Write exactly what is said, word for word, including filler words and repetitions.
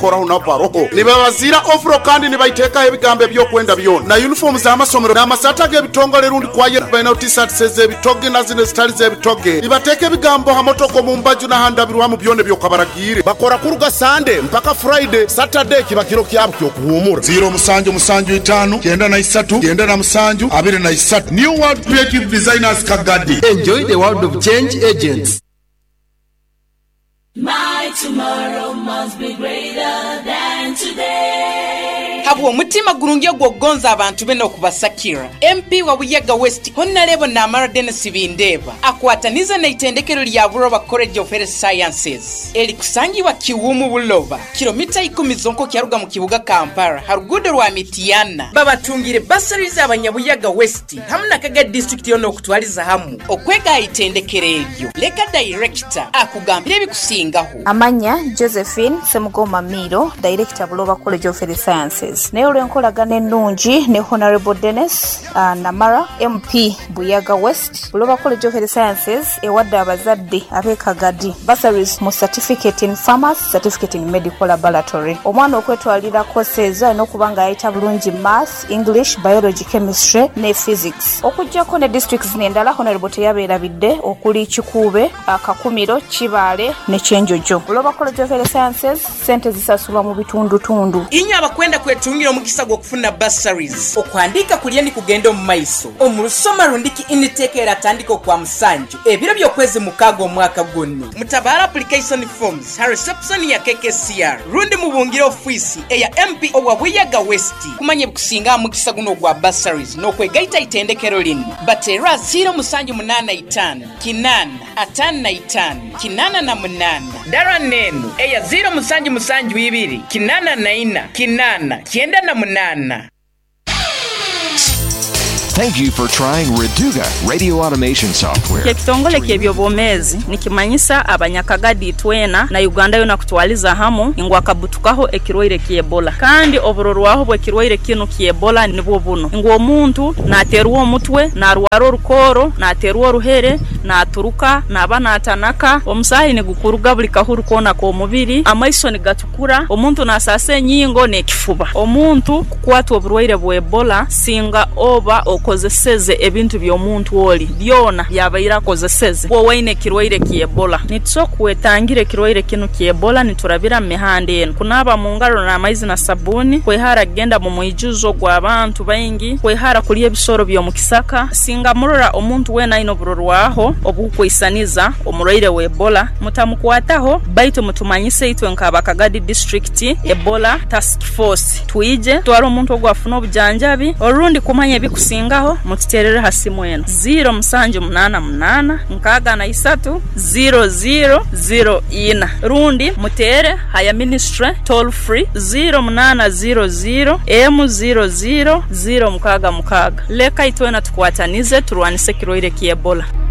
koraho na baroho nibabazira ofro kandi nibaiteka ebigambo byokwenda byona na uniform za amasomero n'amasata gebitongole rundi kwaye bino t-shirt seze bitoge na zine style ze bitoge ibateke ebigambo hamotoko mu mbaju na handabirwa mu byone byo kabaragire bakora kuruga Sunday mpaka Friday Saturday kibakiro kyabo cyo kuhumura zero musanju musanju itanu genda na isatu genda na musanju abire na isatu New World Creative Designers Kagadi. Enjoy the world of change agents. My tomorrow must be greater than today. Habu mutima gurungi gwogonza abantu beno kubasakira. M P wa Buyaga West Honorable Namara Dennis Bindeba akwataniza na itendekero lya Buloba College of Health Sciences. Eli kusangiwa Kiwumu Buloba kilomita ikumi zonko kyaruga mu kibuga Kampala harugudo rwa Mitiana. Babatungire basariza abanyabuyaga West hamna kaga district yono okutwaliza hamu okwega itendekero ebyo. Leka director akugambira ebikusingaho. Amanya Josephine Semugoma Miro director Buloba College of Health Sciences. Nayo lwenkolagana ennungi ne Honorable Dennis uh, Namara M P Buyaga West Buloba College of Health Sciences ewadde abazadde abekagadi bursaries mu certificate in pharmacy, certificate in medical laboratory. Omwana okwetwalira courses n'okubanga ayita bulungi math, English, biology, chemistry ne physics. Okujjako ne districts n'endala Honorable teyabeerabidde okuli Kikuube, Kakumiro, Kibaale ne Kyenjojo. Buloba College of Health Sciences sente zisasulwa mu bitundu tundu. Inya abakwenda kwetungira omukisa gw'okufuna bursaries okwandika kulyendi kugenda mu maiso omulusoma rundiki intake eratandika kwa musanju ebiro byokwezi mukago omwaka gonni mutabara application forms ha reception ya K K C R rundi mubungiro office eya M P owa Buyaga West kumanye bukusinga mukisa guno gwa bursaries n'okwegaita itendekero lino batera zero musanju munana itano kinana atana itano kinana na munana dara neno eya zero musanju musanju ibiri kinana na ina kinana kienda na munana. Thank you for trying Reduga radio automation software. Kitongole ky'ebyobomezi nikimanyisa abanyakagadi twena na Uganda yona kutwaliza hamu ingwa kabutukaho ekirwaire ky'Ebola kandi oburorwaho bwe kirwaire kino ky'Ebola nibwo buno ingwa omuntu naterwa omutwe na rwaro rukoro naterwa ruhere na turuka na bana atanaka omusahi ne gukuruga buli kahuru kona ko mubiri amaiso ne gatukura omuntu nasase nyingo ne kifuba omuntu kukwatwa oburwaire bwe Ebola singa oba kozeseze ebintu by'omuntu oli byona yabayira kozeseze bo waine kirwaire ki Ebola nitsokwetangire kirwaire kino ki Ebola niturabira mihande eno kunaba mu ngalo na maizi na sabuni kwehara genda mu muijuzo gwa abantu baingi kwehara kuliye bisoro byo mukisaka singa murora omuntu wena ino burorwaho obukwisaniza omurwaire we Ebola mutamukwataho baito mutumanyise itwe nkabakagadi district Ebola task force tuije twaro omuntu ogwafuna obujanjabi orundi kumanya bikusinga mutiterere hasimu eno zero musanju munana munana nkaga na isatu zero zero zero ina rundi mutere haya ministry toll free zero munana zero zero m zero zero zero mukaga mukaga leka itwena tukwatanize turwanise kirwaire ki Ebola.